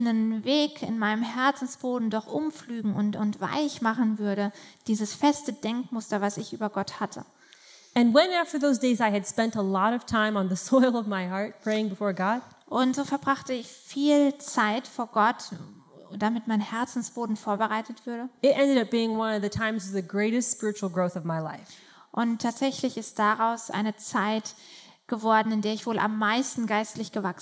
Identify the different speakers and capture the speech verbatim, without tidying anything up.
Speaker 1: einen Weg in meinem Herzensboden doch umpflügen und, und weich machen würde, dieses feste Denkmuster, was ich über Gott hatte.
Speaker 2: And when after those days I had spent a lot of time on the soil of my heart praying before God,
Speaker 1: Und so verbrachte ich viel Zeit vor Gott, damit mein Herzensboden vorbereitet würde.
Speaker 2: it ended up being one of the times of the greatest spiritual growth of my life.
Speaker 1: Und tatsächlich ist daraus eine Zeit geworden, in der ich wohl am meisten geistlich gewachsen